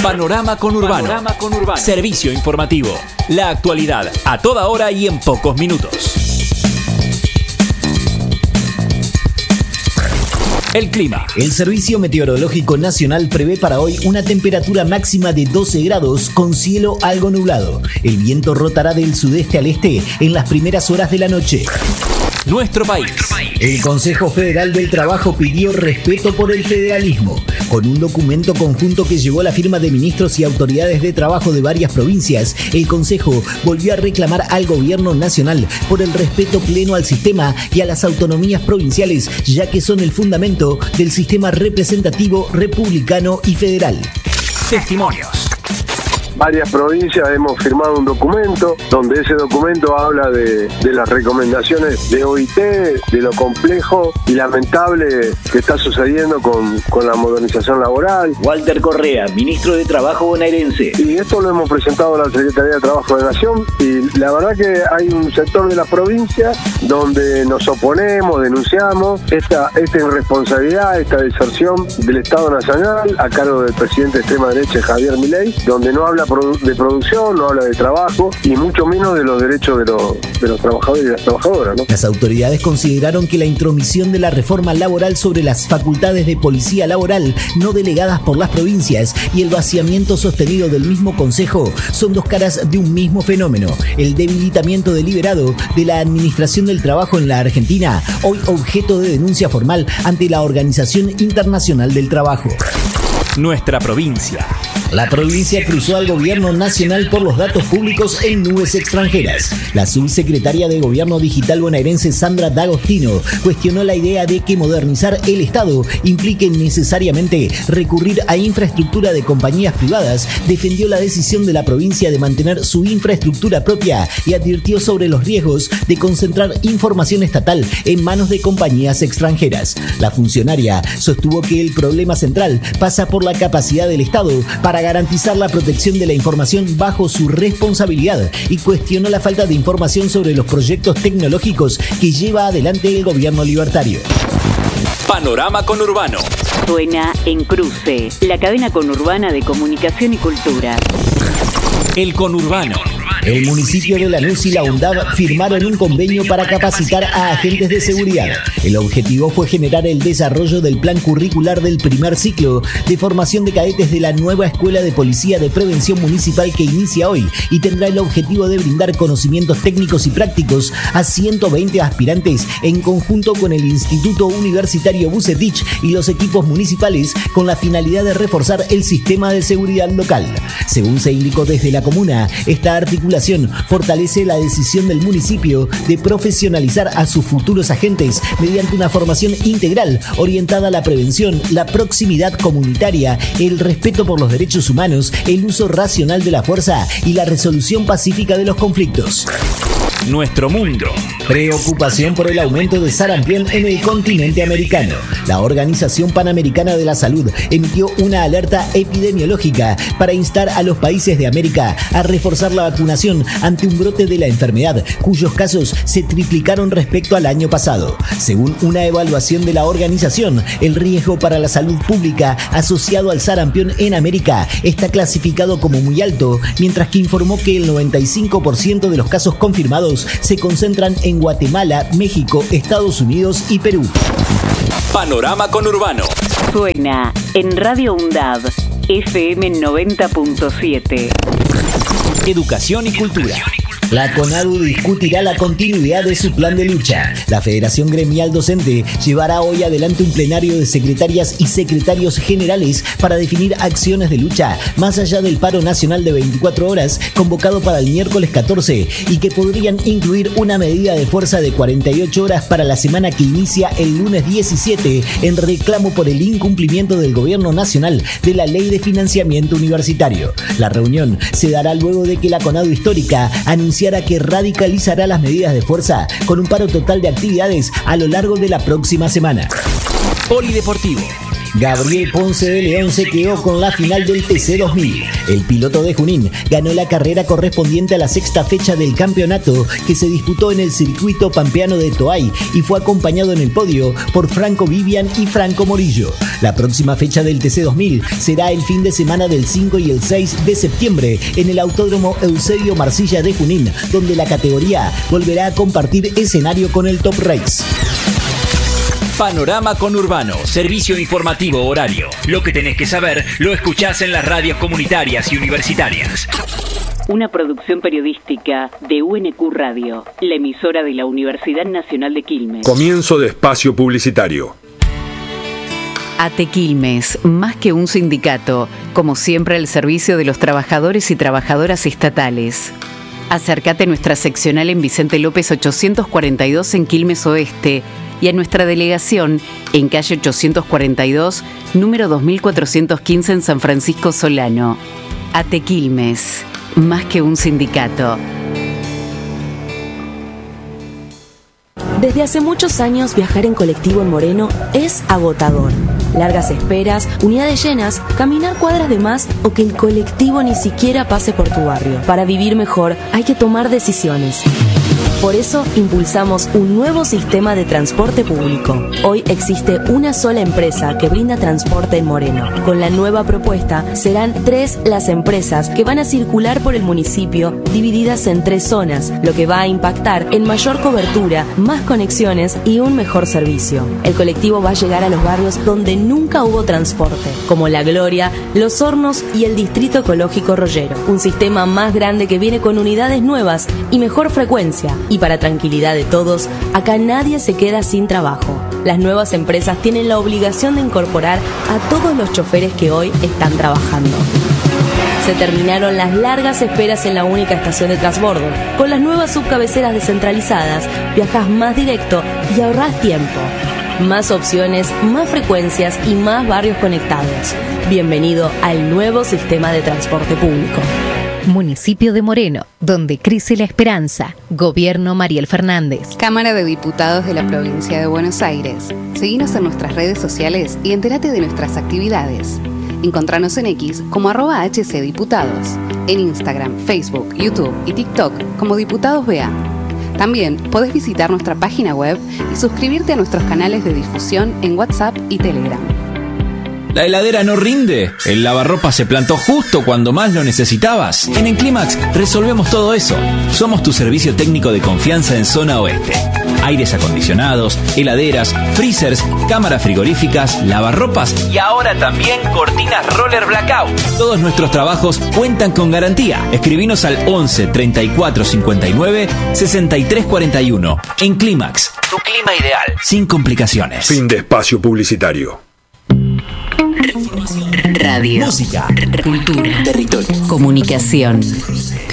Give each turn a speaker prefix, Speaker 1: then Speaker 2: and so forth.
Speaker 1: Panorama Conurbano. Servicio informativo. La actualidad a toda hora y en pocos minutos. El clima. El Servicio Meteorológico Nacional prevé para hoy una temperatura máxima de 12 grados con cielo algo nublado. El viento rotará del sudeste al este en las primeras horas de la noche. Nuestro país. El Consejo Federal del Trabajo pidió respeto por el federalismo. Con un documento conjunto que llevó la firma de ministros y autoridades de trabajo de varias provincias, el Consejo volvió a reclamar al gobierno nacional por el respeto pleno al sistema y a las autonomías provinciales, ya que son el fundamento del sistema representativo republicano y federal. Testimonios.
Speaker 2: Varias provincias hemos firmado un documento donde ese documento habla de las recomendaciones de OIT, de lo complejo y lamentable que está sucediendo con la modernización laboral.
Speaker 3: Walter Correa, ministro de Trabajo bonaerense.
Speaker 2: Y esto lo hemos presentado a la Secretaría de Trabajo de Nación y la verdad que hay un sector de la provincia donde nos oponemos, denunciamos esta irresponsabilidad, esta deserción del Estado Nacional a cargo del presidente de extrema derecha Javier Milei, donde no habla de producción, no habla de trabajo y mucho menos de los derechos de los trabajadores y las trabajadoras, ¿no?
Speaker 4: Las autoridades consideraron que la intromisión de la reforma laboral sobre las facultades de policía laboral no delegadas por las provincias y el vaciamiento sostenido del mismo Consejo son dos caras de un mismo fenómeno, el debilitamiento deliberado de la administración del trabajo en la Argentina, hoy objeto de denuncia formal ante la Organización Internacional del Trabajo.
Speaker 1: Nuestra provincia.
Speaker 4: La provincia cruzó al gobierno nacional por los datos públicos en nubes extranjeras. La subsecretaria de Gobierno Digital bonaerense Sandra D'Agostino cuestionó la idea de que modernizar el Estado implique necesariamente recurrir a infraestructura de compañías privadas, defendió la decisión de la provincia de mantener su infraestructura propia y advirtió sobre los riesgos de concentrar información estatal en manos de compañías extranjeras. La funcionaria sostuvo que el problema central pasa por la capacidad del Estado para garantizar la protección de la información bajo su responsabilidad y cuestionó la falta de información sobre los proyectos tecnológicos que lleva adelante el gobierno libertario.
Speaker 1: Panorama Conurbano.
Speaker 5: Suena en Cruce, la cadena conurbana de comunicación y cultura.
Speaker 1: El Conurbano.
Speaker 4: El municipio de Lanús y la UNDAV firmaron un convenio para capacitar a agentes de seguridad. El objetivo fue generar el desarrollo del plan curricular del primer ciclo de formación de cadetes de la nueva Escuela de Policía de Prevención Municipal que inicia hoy y tendrá el objetivo de brindar conocimientos técnicos y prácticos a 120 aspirantes en conjunto con el Instituto Universitario Bucetich y los equipos municipales con la finalidad de reforzar el sistema de seguridad local. Según se indicó desde la comuna, esta articulación fortalece la decisión del municipio de profesionalizar a sus futuros agentes mediante una formación integral orientada a la prevención, la proximidad comunitaria, el respeto por los derechos humanos, el uso racional de la fuerza y la resolución pacífica de los conflictos.
Speaker 1: Nuestro mundo.
Speaker 4: Preocupación por el aumento de sarampión en el continente americano. La Organización Panamericana de la Salud emitió una alerta epidemiológica para instar a los países de América a reforzar la vacunación ante un brote de la enfermedad, cuyos casos se triplicaron respecto al año pasado. Según una evaluación de la organización, el riesgo para la salud pública asociado al sarampión en América está clasificado como muy alto, mientras que informó que el 95% de los casos confirmados se concentran en Guatemala, México, Estados Unidos y Perú.
Speaker 1: Panorama Conurbano.
Speaker 5: Suena en Radio UNDAV, FM 90.7.
Speaker 1: Educación y cultura.
Speaker 4: La CONADU discutirá la continuidad de su plan de lucha. La Federación Gremial Docente llevará hoy adelante un plenario de secretarias y secretarios generales para definir acciones de lucha, más allá del paro nacional de 24 horas convocado para el miércoles 14 y que podrían incluir una medida de fuerza de 48 horas para la semana que inicia el lunes 17 en reclamo por el incumplimiento del gobierno nacional de la Ley de Financiamiento Universitario. La reunión se dará luego de que la CONADU histórica anunciara que radicalizará las medidas de fuerza con un paro total de actividades a lo largo de la próxima semana.
Speaker 1: Polideportivo. Gabriel Ponce de León se quedó con la final del TC2000. El piloto de Junín ganó la carrera correspondiente a la sexta fecha del campeonato que se disputó en el circuito pampeano de Toay y fue acompañado en el podio por Franco Vivian y Franco Morillo. La próxima fecha del TC2000 será el fin de semana del 5 y el 6 de septiembre en el Autódromo Eusebio Marcilla de Junín, donde la categoría volverá a compartir escenario con el Top Race.
Speaker 3: Panorama Conurbano, servicio informativo horario. Lo que tenés que saber lo escuchás en las radios comunitarias y universitarias.
Speaker 5: Una producción periodística de UNQ Radio, la emisora de la Universidad Nacional de Quilmes.
Speaker 6: Comienzo de espacio publicitario.
Speaker 5: ATE Quilmes, más que un sindicato, como siempre al servicio de los trabajadores y trabajadoras estatales. Acércate a nuestra seccional en Vicente López 842 en Quilmes Oeste y a nuestra delegación en calle 842, número 2415 en San Francisco Solano. ATE Quilmes, más que un sindicato.
Speaker 7: Desde hace muchos años viajar en colectivo en Moreno es agotador. Largas esperas, unidades llenas, caminar cuadras de más o que el colectivo ni siquiera pase por tu barrio. Para vivir mejor hay que tomar decisiones. Por eso impulsamos un nuevo sistema de transporte público. Hoy existe una sola empresa que brinda transporte en Moreno. Con la nueva propuesta serán 3 las empresas que van a circular por el municipio, divididas en 3 zonas, lo que va a impactar en mayor cobertura, más conexiones y un mejor servicio. El colectivo va a llegar a los barrios donde nunca hubo transporte, como La Gloria, Los Hornos y el Distrito Ecológico Rollero. Un sistema más grande que viene con unidades nuevas y mejor frecuencia. Y para tranquilidad de todos, acá nadie se queda sin trabajo. Las nuevas empresas tienen la obligación de incorporar a todos los choferes que hoy están trabajando. Se terminaron las largas esperas en la única estación de transbordo. Con las nuevas subcabeceras descentralizadas, viajas más directo y ahorrás tiempo. Más opciones, más frecuencias y más barrios conectados. Bienvenido al nuevo sistema de transporte público.
Speaker 8: Municipio de Moreno, donde crece la esperanza. Gobierno Mariel Fernández.
Speaker 9: Cámara de Diputados de la Provincia de Buenos Aires. Seguinos en nuestras redes sociales y entérate de nuestras actividades. Encontranos en X como @HCDiputados. En Instagram, Facebook, YouTube y TikTok como Diputados BA. También podés visitar nuestra página web y suscribirte a nuestros canales de difusión en WhatsApp y Telegram.
Speaker 10: ¿La heladera no rinde? ¿El lavarropa se plantó justo cuando más lo necesitabas? En Enclimax resolvemos todo eso. Somos tu servicio técnico de confianza en zona oeste. Aires acondicionados, heladeras, freezers, cámaras frigoríficas, lavarropas y ahora también cortinas roller blackout. Todos nuestros trabajos cuentan con garantía. Escribinos al 11 34 59 63 41. Enclimax, tu clima ideal, sin complicaciones.
Speaker 6: Fin de espacio publicitario.
Speaker 5: Radio, música, cultura, territorio, comunicación.